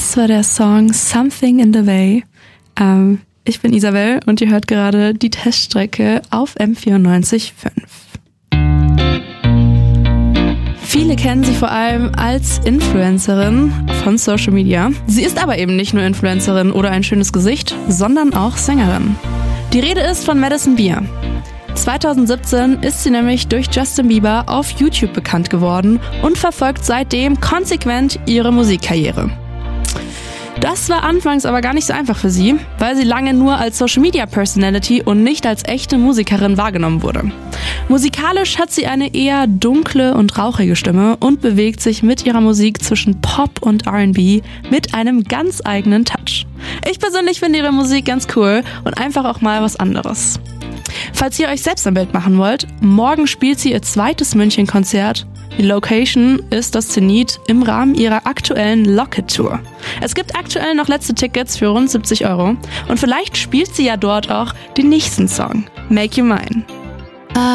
Das war der Song Something in the Way. Ich bin Isabel und ihr hört gerade die Teststrecke auf M94.5. Viele kennen sie vor allem als Influencerin von Social Media. Sie ist aber eben nicht nur Influencerin oder ein schönes Gesicht, sondern auch Sängerin. Die Rede ist von Madison Beer. 2017 ist sie nämlich durch Justin Bieber auf YouTube bekannt geworden und verfolgt seitdem konsequent ihre Musikkarriere. Das war anfangs aber gar nicht so einfach für sie, weil sie lange nur als Social-Media-Personality und nicht als echte Musikerin wahrgenommen wurde. Musikalisch hat sie eine eher dunkle und rauchige Stimme und bewegt sich mit ihrer Musik zwischen Pop und R&B mit einem ganz eigenen Touch. Ich persönlich finde ihre Musik ganz cool und einfach auch mal was anderes. Falls ihr euch selbst ein Bild machen wollt, morgen spielt sie ihr zweites München-Konzert. Die Location ist das Zenit im Rahmen ihrer aktuellen Locket-Tour. Es gibt aktuell noch letzte Tickets für rund 70 € und vielleicht spielt sie ja dort auch den nächsten Song, Make You Mine.